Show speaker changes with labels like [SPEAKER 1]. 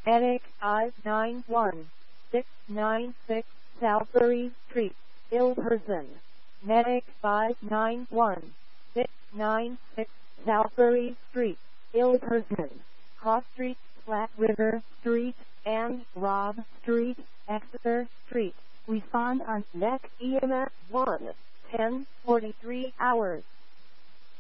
[SPEAKER 1] Medic 591696 Salisbury Street, ill person. Medic 591696 Salisbury Street, ill person. Cross Street, Flat River Street, and Robb Street, Exeter Street. Respond on NEC EMS 1, 10:43 hours.